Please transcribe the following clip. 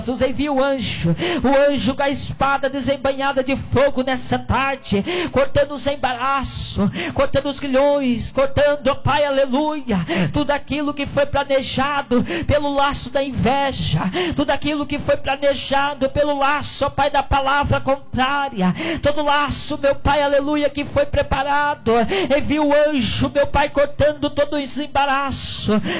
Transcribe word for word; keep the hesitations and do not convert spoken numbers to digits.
Jesus, envia o anjo, o anjo com a espada desembanhada de fogo nessa tarde, cortando os embaraços, cortando os grilhões, cortando, ó Pai, aleluia, tudo aquilo que foi planejado pelo laço da inveja, tudo aquilo que foi planejado pelo laço, ó Pai, da palavra contrária, todo laço, meu Pai, aleluia, que foi preparado, envia o anjo, meu Pai, cortando todo esse embaraço,